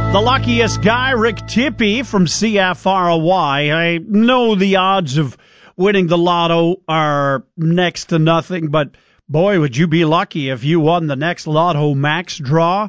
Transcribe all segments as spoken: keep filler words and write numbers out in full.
The luckiest guy, Rick Tippy from C F R Y. I know the odds of winning the lotto are next to nothing, but boy, would you be lucky if you won the next Lotto Max draw.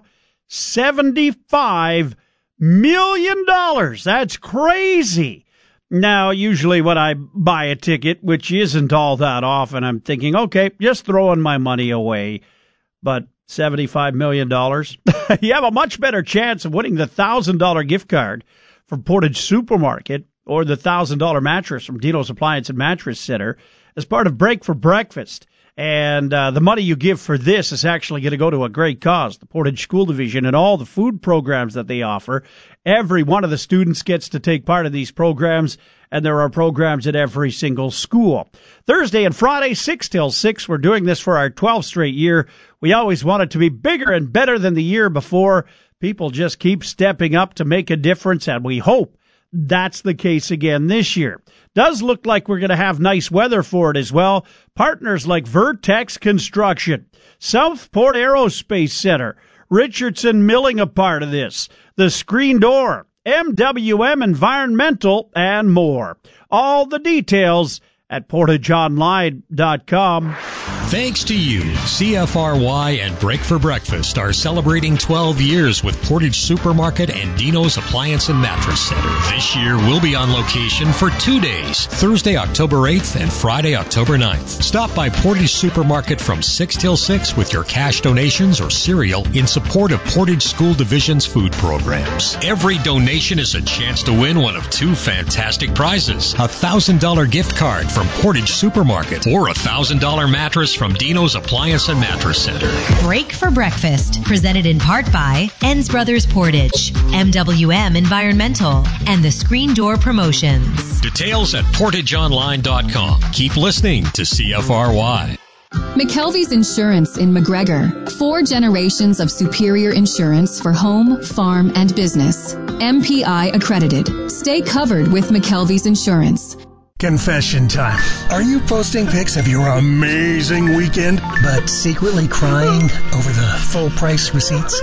seventy-five million dollars. That's crazy. Now, usually when I buy a ticket, which isn't all that often, I'm thinking, okay, just throwing my money away. But seventy-five million dollars, you have a much better chance of winning the one thousand dollars gift card from Portage Supermarket or the one thousand dollars mattress from Dino's Appliance and Mattress Center as part of Break for Breakfast. And uh, the money you give for this is actually going to go to a great cause, the Portage School Division, and all the food programs that they offer. Every one of the students gets to take part in these programs, and there are programs at every single school. Thursday and Friday, six till six, we're doing this for our twelfth straight year. We always want it to be bigger and better than the year before. People just keep stepping up to make a difference, and we hope that's the case again this year. Does look like we're going to have nice weather for it as well. Partners like Vertex Construction, Southport Aerospace Center, Richardson Milling a part of this, the Screen Door, M W M Environmental, and more. All the details at portage online dot com. Thanks to you, C F R Y and Break for Breakfast are celebrating twelve years with Portage Supermarket and Dino's Appliance and Mattress Center. This year, we'll be on location for two days, Thursday, October eighth and Friday, October ninth. Stop by Portage Supermarket from six till six with your cash donations or cereal in support of Portage School Division's food programs. Every donation is a chance to win one of two fantastic prizes, a one thousand dollars gift card from Portage Supermarket or a one thousand dollars mattress from Dino's Appliance and Mattress Center. Break for Breakfast, presented in part by Enns Brothers Portage, M W M Environmental, and the Screen Door Promotions. Details at portage online dot com. Keep listening to C F R Y. McKelvey's Insurance in McGregor. Four generations of superior insurance for home, farm, and business. M P I accredited. Stay covered with McKelvey's Insurance. Confession time. Are you posting pics of your amazing weekend, but secretly crying over the full price receipts?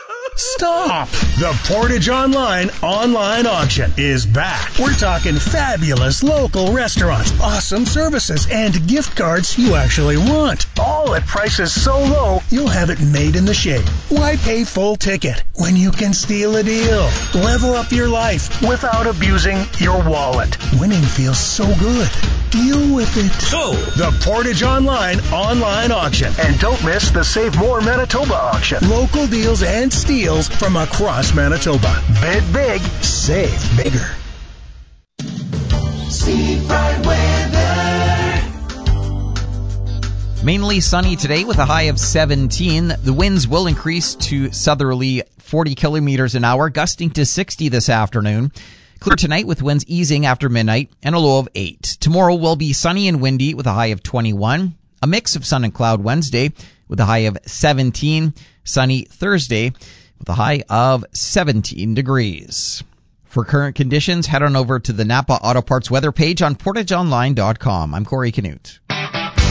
Stop! The Portage Online online auction is back. We're talking fabulous local restaurants, awesome services, and gift cards you actually want. All at prices so low, you'll have it made in the shade. Why pay full ticket when you can steal a deal? Level up your life without abusing your wallet. Winning feels so good. Deal with it. So, the Portage Online online auction. And don't miss the Save More Manitoba auction. Local deals and steals from across Manitoba. Bid big, save bigger. Seafront weather. Mainly sunny today with a high of seventeen. The winds will increase to southerly forty kilometers an hour, gusting to sixty this afternoon. Clear tonight with winds easing after midnight and a low of eight. Tomorrow will be sunny and windy with a high of twenty-one. A mix of sun and cloud Wednesday with a high of seventeen. Sunny Thursday with a high of seventeen degrees. For current conditions, head on over to the Napa Auto Parts weather page on portage online dot com. I'm Corey Canute.